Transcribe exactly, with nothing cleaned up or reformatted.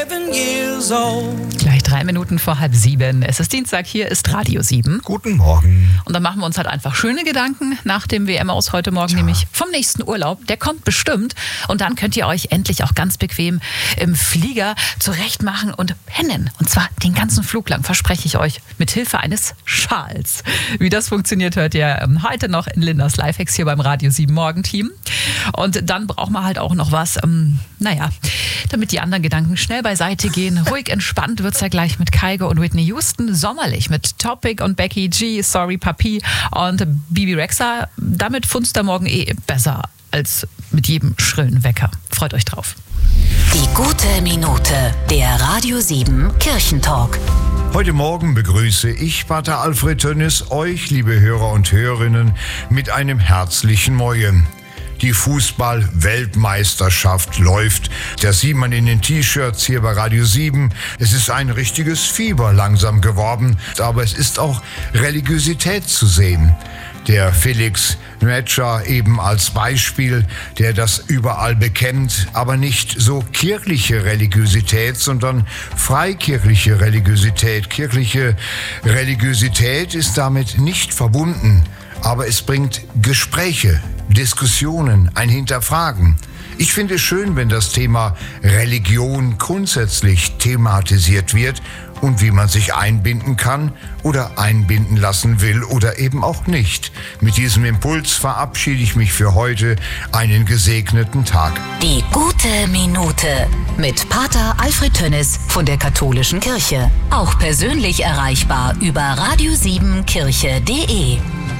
Gleich drei Minuten vor halb sieben. Es ist Dienstag, hier ist Radio sieben. Guten Morgen. Und dann machen wir uns halt einfach schöne Gedanken nach dem W M aus heute Morgen, ja. nämlich vom nächsten Urlaub. Der kommt bestimmt. Und dann könnt ihr euch endlich auch ganz bequem im Flieger zurechtmachen und pennen. Und zwar den ganzen Flug lang, verspreche ich euch, mit Hilfe eines Schals. Wie das funktioniert, hört ihr heute noch in Lindas Lifehacks hier beim Radio sieben Morgenteam. Und dann braucht man halt auch noch was, ähm, naja, damit die anderen Gedanken schnell beiseite gehen. Ruhig entspannt wird's ja gleich mit Kygo und Whitney Houston. Sommerlich mit Topic und Becky G, Sorry Papi und Bibi Rexha. Damit funzt der Morgen eh besser als mit jedem schrillen Wecker. Freut euch drauf. Die gute Minute, der Radio sieben Kirchentalk. Heute Morgen begrüße ich, Pater Alfred Tönnis, euch, liebe Hörer und Hörerinnen, mit einem herzlichen Moje. Die Fußball-Weltmeisterschaft läuft. Das sieht man in den T-Shirts hier bei Radio sieben. Es ist ein richtiges Fieber langsam geworden, aber es ist auch Religiosität zu sehen. Der Felix Netscher eben als Beispiel, der das überall bekennt, aber nicht so kirchliche Religiosität, sondern freikirchliche Religiosität. Kirchliche Religiosität ist damit nicht verbunden, aber es bringt Gespräche, Diskussionen, ein Hinterfragen. Ich finde es schön, wenn das Thema Religion grundsätzlich thematisiert wird und wie man sich einbinden kann oder einbinden lassen will oder eben auch nicht. Mit diesem Impuls verabschiede ich mich für heute. Einen gesegneten Tag. Die gute Minute mit Pater Alfred Tönnis von der Katholischen Kirche. Auch persönlich erreichbar über radio sieben kirche punkt de.